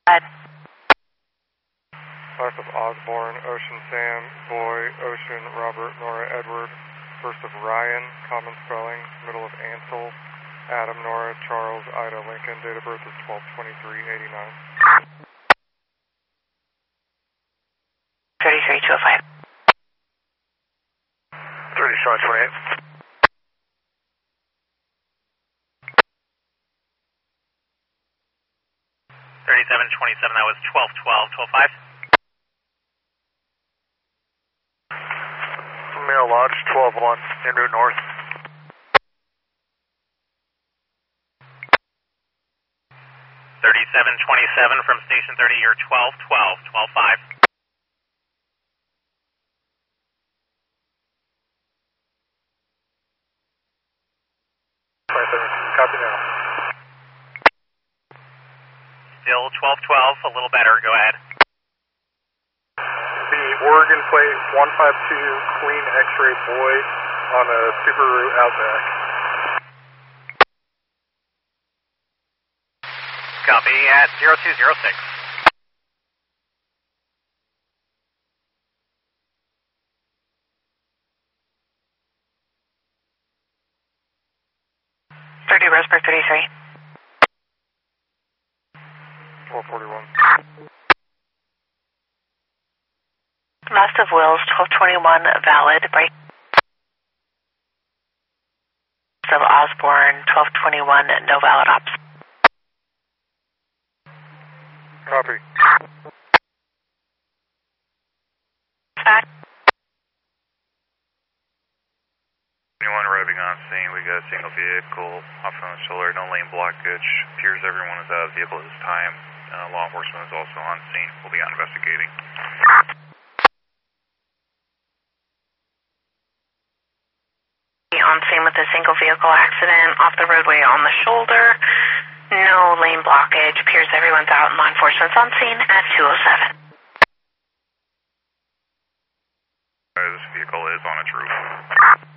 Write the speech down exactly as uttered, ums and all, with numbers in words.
Last of Osborne, Ocean Sam, Boy, Ocean, Robert, Nora, Edward. First of Ryan, common spelling. Middle of Ansel, Adam, Nora, Charles, Ida, Lincoln. Date of birth is twelve twenty-three eighty-nine. thirty-three two oh five. thirty-seven twenty-eight. thirty-seven twenty-seven, that was twelve twelve, twelve five. Mail Lodge, twelve one, en route north. thirty-seven twenty-seven from Station thirty, you're twelve twelve, twelve five. Copy now. Still twelve twelve, a little better, go ahead. The Oregon plate one five two Queen X-Ray Boy on a Subaru Outback. Copy at zero two zero six. thirty Roseburg thirty-three. twelve forty-one. Last of Wills, twelve twenty-one, valid. Break. Last of Osborne, twelve twenty-one, no valid ops. Copy. Fact. Anyone arriving on scene, we got a single vehicle off on the shoulder, no lane blockage. Appears everyone is out of the vehicle at this time. Uh, law enforcement is also on scene. We'll be out investigating. On scene with a single vehicle accident off the roadway on the shoulder. No lane blockage. Appears everyone's out and law enforcement's on scene at two oh seven. Uh, this vehicle is on its roof.